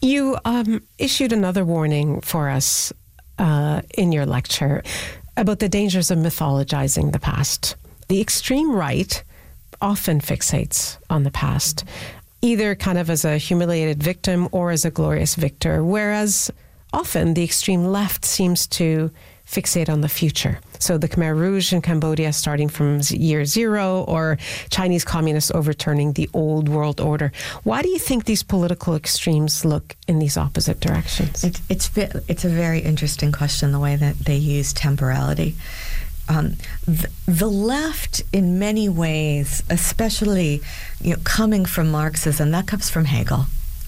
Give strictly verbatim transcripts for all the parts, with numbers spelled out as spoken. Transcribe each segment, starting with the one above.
You um, issued another warning for us uh, in your lecture about the dangers of mythologizing the past. The extreme right often fixates on the past, either kind of as a humiliated victim or as a glorious victor, whereas often the extreme left seems to fixate on the future. So the Khmer Rouge in Cambodia starting from year zero, or Chinese communists overturning the old world order. Why do you think these political extremes look in these opposite directions? It, it's it's a very interesting question, the way that they use temporality. Um, the, the left, in many ways, especially you know, coming from Marxism, that comes from Hegel.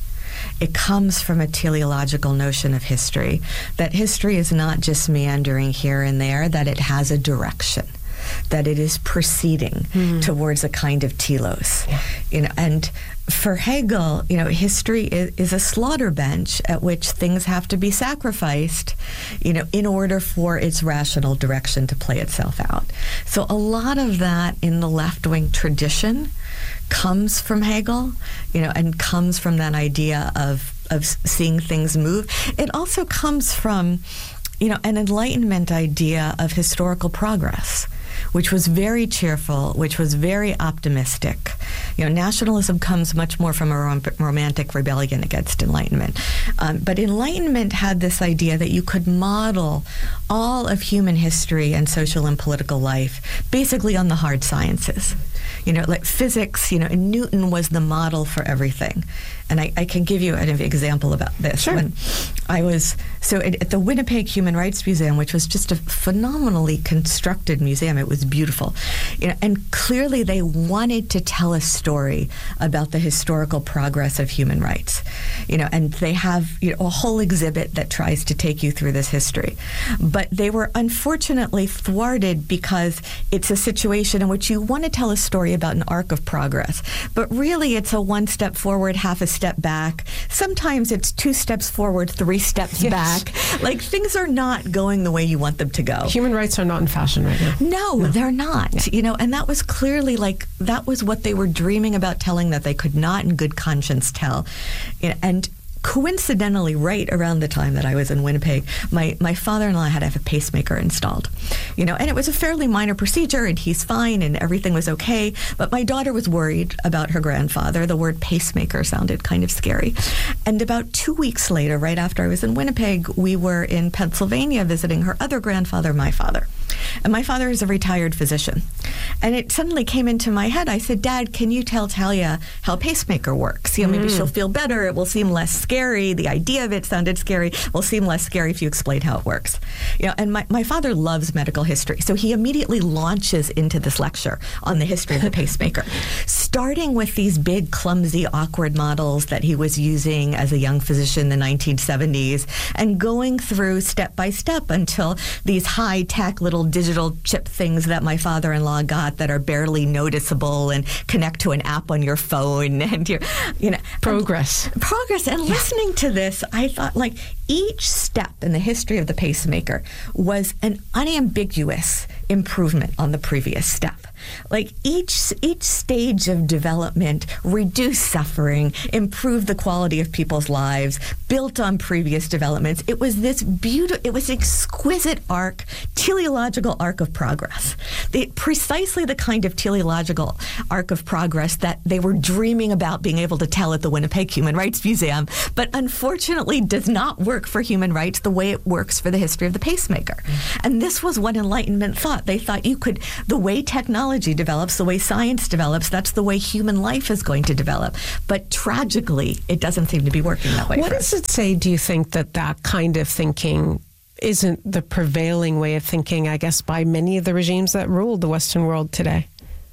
It comes from a teleological notion of history, that history is not just meandering here and there, that it has a direction, that it is proceeding mm. towards a kind of telos. Yeah. You know, and for Hegel, you know, history is, is a slaughter bench at which things have to be sacrificed, you know, in order for its rational direction to play itself out. So a lot of that in the left-wing tradition comes from Hegel, you know, and comes from that idea of of seeing things move. It also comes from, you know, an Enlightenment idea of historical progress, which was very cheerful, which was very optimistic. You know, nationalism comes much more from a rom- romantic rebellion against Enlightenment. Um, but Enlightenment had this idea that you could model all of human history and social and political life basically on the hard sciences. You know, like physics, you know, and Newton was the model for everything. And I, I can give you an example about this. Sure. When I was, so at, at the Winnipeg Human Rights Museum, which was just a phenomenally constructed museum, it was beautiful. You know, and clearly they wanted to tell a story about the historical progress of human rights. You know, and they have you know, a whole exhibit that tries to take you through this history. But they were unfortunately thwarted because it's a situation in which you want to tell a story about an arc of progress, but really it's a one step forward, half a step back. Sometimes it's two steps forward, three steps yes. back. Like, things are not going the way you want them to go. Human rights are not in fashion right now. No, no. they're not. Yeah. You know, and that was clearly like, that was what they were dreaming about telling that they could not in good conscience tell. You know, and coincidentally, right around the time that I was in Winnipeg, my, my father-in-law had to have a pacemaker installed. You know, and it was a fairly minor procedure, and he's fine, and everything was okay. But my daughter was worried about her grandfather. The word pacemaker sounded kind of scary. And about two weeks later, right after I was in Winnipeg, we were in Pennsylvania visiting her other grandfather, my father. And my father is a retired physician. And it suddenly came into my head. I said, Dad, can you tell Talia how a pacemaker works? You know, maybe mm. she'll feel better. It will seem less scary. The idea of it sounded scary. It will seem less scary if you explain how it works. You know, and my, my father loves medical history. So he immediately launches into this lecture on the history of the pacemaker, starting with these big, clumsy, awkward models that he was using as a young physician in the nineteen seventies, and going through step by step until these high-tech little digital chip things that my father-in-law got that are barely noticeable and connect to an app on your phone, and you you know progress and, progress and listening to this, I thought, like, each step in the history of the pacemaker was an unambiguous improvement on the previous step. Like, each each stage of development reduced suffering, improved the quality of people's lives, built on previous developments. It was this beautiful, it was exquisite arc, teleological arc of progress. The, precisely the kind of teleological arc of progress that they were dreaming about being able to tell at the Winnipeg Human Rights Museum, but unfortunately does not work for human rights the way it works for the history of the pacemaker. Mm-hmm. And this was what Enlightenment thought. They thought you could, the way technology develops, the way science develops, that's the way human life is going to develop. But tragically, it doesn't seem to be working that way. What does it say, do you think, that that kind of thinking isn't the prevailing way of thinking, I guess, by many of the regimes that rule the Western world today?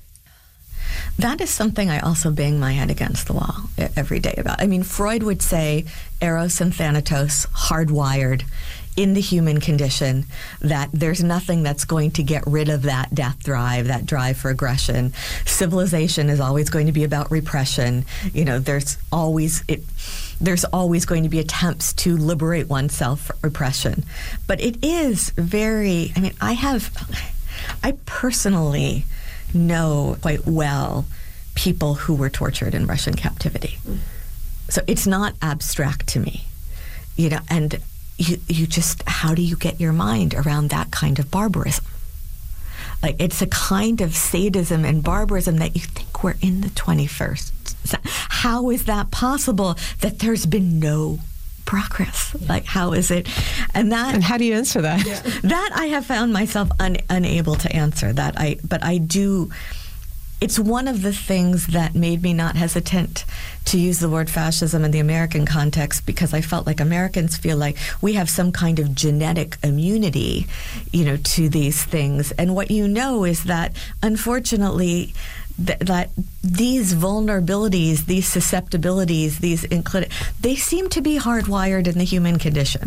That is something I also bang my head against the wall every day about. I mean, Freud would say Eros and Thanatos hardwired in the human condition, that there's nothing that's going to get rid of that death drive, that drive for aggression. Civilization is always going to be about repression. You know, there's always it. There's always going to be attempts to liberate oneself from repression. But it is very, I mean, I have, I personally know quite well people who were tortured in Russian captivity. So it's not abstract to me, you know, and you, you just, how do you get your mind around that kind of barbarism? Like, it's a kind of sadism and barbarism that you think we're in the twenty-first. How is that possible that there's been no progress? Yeah. Like, how is it? And that, and how do you answer that? Yeah. That I have found myself un, unable to answer. That I, but I do. It's one of the things that made me not hesitant to use the word fascism in the American context, because I felt like Americans feel like we have some kind of genetic immunity, you know, to these things. And what you know is that, unfortunately, th- that these vulnerabilities, these susceptibilities, these inclin- they seem to be hardwired in the human condition.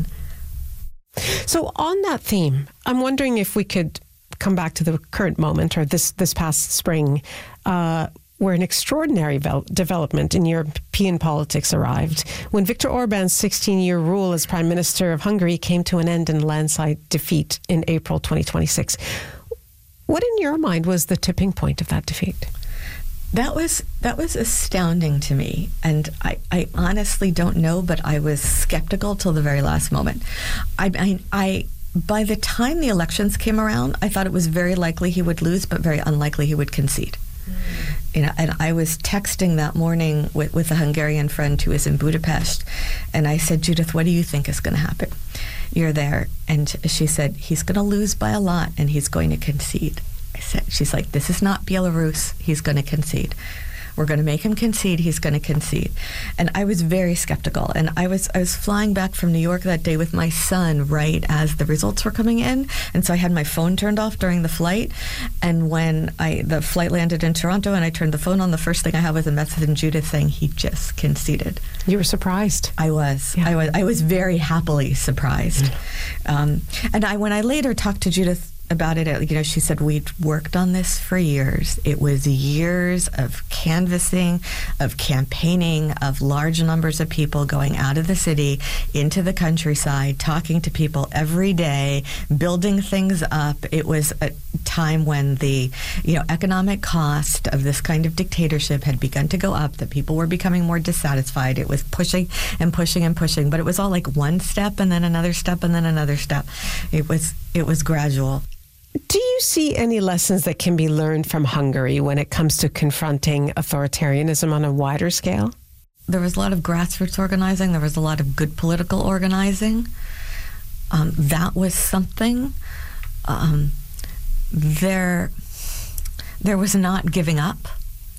So on that theme, I'm wondering if we could come back to the current moment, or this, this past spring, uh, where an extraordinary vel- development in European politics arrived when Viktor Orban's sixteen-year rule as Prime Minister of Hungary came to an end in landslide defeat in April twenty twenty-six. What, in your mind, was the tipping point of that defeat? That was that was astounding to me, and I, I honestly don't know, but I was skeptical till the very last moment. I I. I By the time the elections came around, I thought it was very likely he would lose, but very unlikely he would concede. Mm. You know, and I was texting that morning with, with a Hungarian friend who is in Budapest, and I said, Judith, what do you think is going to happen? You're there. And she said, he's going to lose by a lot, and he's going to concede. I said, she's like, this is not Belarus. He's going to concede. We're going to make him concede. He's going to concede. And I was very skeptical. And I was I was flying back from New York that day with my son right as the results were coming in. And so I had my phone turned off during the flight. And when I the flight landed in Toronto and I turned the phone on, the first thing I had was a message from Judith saying he just conceded. You were surprised. I was. Yeah. I was. I was very happily surprised. Mm-hmm. Um, and I when I later talked to Judith about it, you know, she said, we'd worked on this for years. It was years of canvassing, of campaigning, of large numbers of people going out of the city into the countryside, talking to people every day, building things up. It was a time when the, you know, economic cost of this kind of dictatorship had begun to go up, that people were becoming more dissatisfied. It was pushing and pushing and pushing, but it was all like one step and then another step and then another step. It was, it was gradual. Do you see any lessons that can be learned from Hungary when it comes to confronting authoritarianism on a wider scale? There was a lot of grassroots organizing. There was a lot of good political organizing. Um, that was something. Um, there, there was not giving up.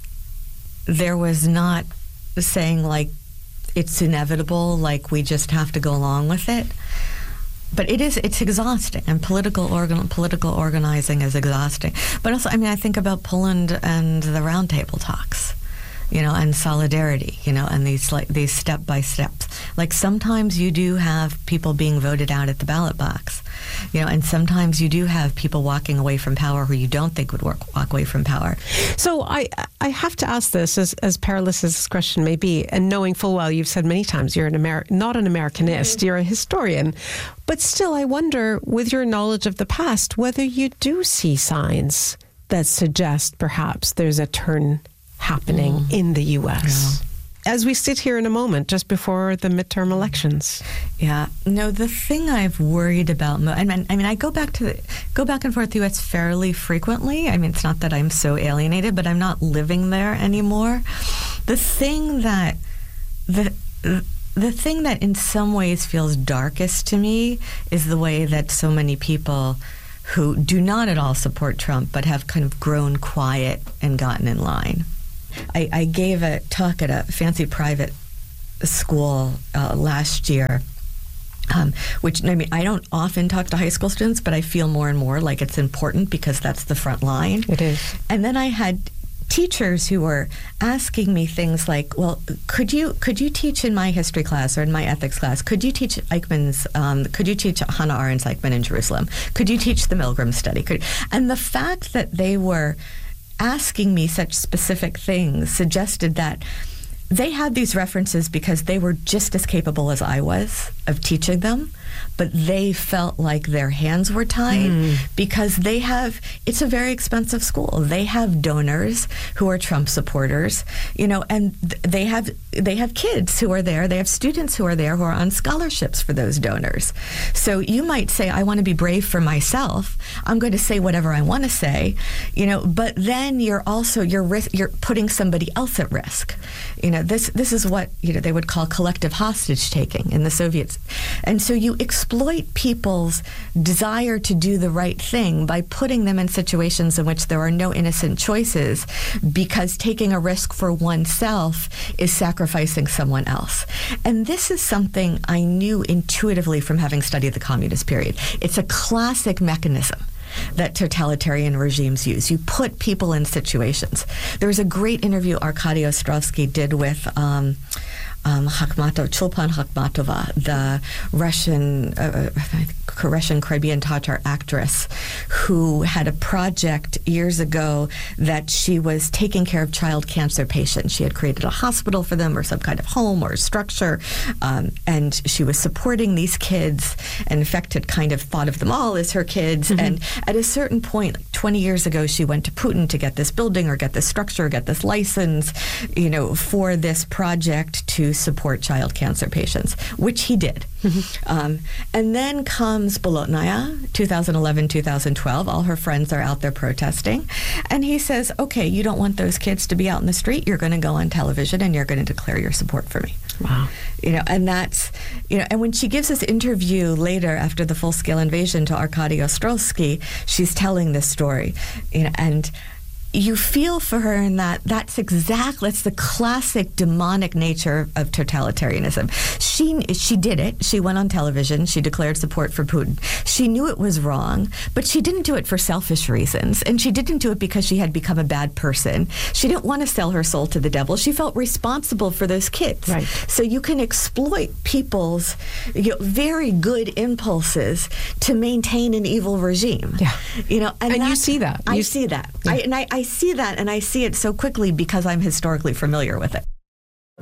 There was not saying, like, it's inevitable, like we just have to go along with it. But it is, it's exhausting, and political organ, political organizing is exhausting. But also, I mean, I think about Poland and the roundtable talks, you know, and solidarity, you know, and these like these step by steps. Like, sometimes you do have people being voted out at the ballot box, you know, and sometimes you do have people walking away from power who you don't think would work, walk away from power. So I I have to ask this, as as perilous as this question may be, and knowing full well you've said many times you're an Amer- not an Americanist, mm-hmm. you're a historian, but still I wonder, with your knowledge of the past, whether you do see signs that suggest perhaps there's a turn happening mm. in the U S. Yeah. As we sit here in a moment, just before the midterm elections. Yeah. No, the thing I've worried about, I mean, I mean, I go back to the, go back and forth to the U S fairly frequently. I mean, it's not that I'm so alienated, but I'm not living there anymore. The thing that, the the thing that in some ways feels darkest to me is the way that so many people who do not at all support Trump, but have kind of grown quiet and gotten in line. I, I gave a talk at a fancy private school uh, last year, um, which, I mean, I don't often talk to high school students, but I feel more and more like it's important because that's the front line. It is. And then I had teachers who were asking me things like, well, could you could you teach in my history class or in my ethics class? Could you teach Eichmann's, um, could you teach Hannah Arendt's Eichmann in Jerusalem? Could you teach the Milgram study? Could, and the fact that they were asking me such specific things suggested that they had these references because they were just as capable as I was of teaching them. but they felt like their hands were tied mm. because they have, it's a very expensive school. They have donors who are Trump supporters, you know, and they have they have kids who are there. They have students who are there who are on scholarships for those donors. So you might say, I want to be brave for myself. I'm going to say whatever I want to say, you know, but then you're also, you're risk, you're putting somebody else at risk. You know, this this is what, you know, they would call collective hostage taking in the Soviets. And so you exploit people's desire to do the right thing by putting them in situations in which there are no innocent choices, because taking a risk for oneself is sacrificing someone else. And this is something I knew intuitively from having studied the communist period. It's a classic mechanism that totalitarian regimes use. You put people in situations. There was a great interview Arkady Ostrovsky did with um, um, Hakhmatov, Chulpan Hakhmatova, the Russian uh, Russian Caribbean Tatar actress, who had a project years ago that she was taking care of child cancer patients. She had created a hospital for them, or some kind of home or structure, um, and she was supporting these kids, and in fact had kind of thought of them all as her kids. Mm-hmm. And at a certain point, like twenty years ago, she went to Putin to get this building or get this structure, or get this license, you know, for this project to support child cancer patients, which he did. Mm-hmm. Um, and then comes Bolotnaya, two thousand eleven, two thousand twelve. All her friends are out there protesting. And he says, okay, you don't want those kids to be out in the street. You're going to go on television and you're going to declare your support for me. Wow. You know, and that's, you know, and when she gives this interview later after the full-scale invasion to Arkady Ostrovsky, she's telling this story, you know, and you feel for her in that that's exactly, that's the classic demonic nature of totalitarianism. She she did it. She went on television. She declared support for Putin. She knew it was wrong, but she didn't do it for selfish reasons. And she didn't do it because she had become a bad person. She didn't want to sell her soul to the devil. She felt responsible for those kids. Right. So you can exploit people's, you know, very good impulses to maintain an evil regime. Yeah. You know, and, and you see that. I you see that. Yeah. I, and I, I see that, and I see it so quickly because I'm historically familiar with it.